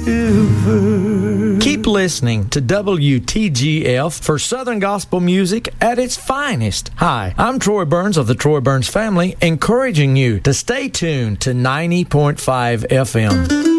Keep listening to WTGF for Southern gospel music at its finest. Hi, I'm Troy Burns of the Troy Burns family, encouraging you to stay tuned to 90.5 FM.